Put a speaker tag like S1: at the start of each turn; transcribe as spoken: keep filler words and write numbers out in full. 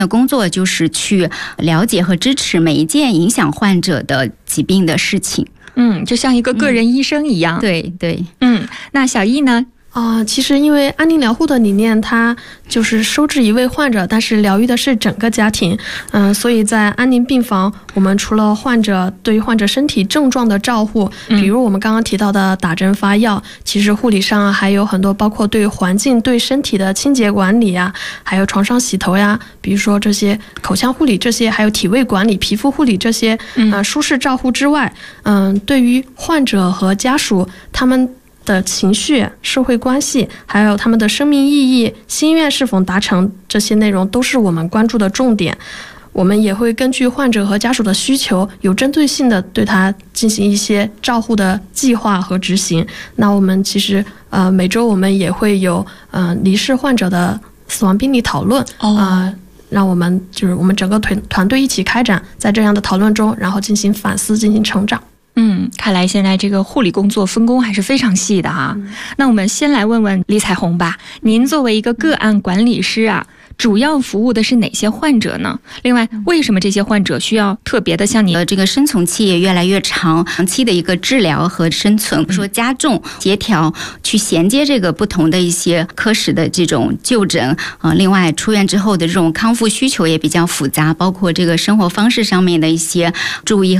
S1: 的工作就是去了解和支持每一件影响患者的疾病的事情。
S2: 嗯，就像一个个人医生一样。
S1: 嗯、对对，
S2: 嗯，那小易呢？
S3: 啊、呃，其实因为安宁疗护的理念，它就是收治一位患者，但是疗愈的是整个家庭。嗯、呃，所以在安宁病房，我们除了患者对于患者身体症状的照护，比如我们刚刚提到的打针发药，其实护理上还有很多包括对环境、对身体的清洁管理呀，还有床上洗头呀，比如说这些口腔护理这些，还有体位管理、皮肤护理这些，呃，舒适照护之外，嗯、呃，对于患者和家属他们的情绪、社会关系，还有他们的生命意义、心愿是否达成，这些内容都是我们关注的重点。我们也会根据患者和家属的需求，有针对性的对他进行一些照护的计划和执行。那我们其实呃每周我们也会有呃离世患者的死亡病例讨论啊、
S2: 哦
S3: 呃，让我们就是我们整个团团队一起开展，在这样的讨论中，然后进行反思、进行成长。
S2: 嗯，看来现在这个护理工作分工还是非常细的哈。嗯、那我们先来问问李彩虹吧，您作为一个个案管理师啊，主要服务的是哪些患者呢？另外，为什么这些患者需要特别的像你
S1: 的这个生存期也越来越长，长期的一个治疗和生存，比如说加重、协调，去衔接这个不同的一些科室的这种就诊，呃，另外出院之后的这种康复需求也比较复杂，包括这个生活方式上面的一些注意。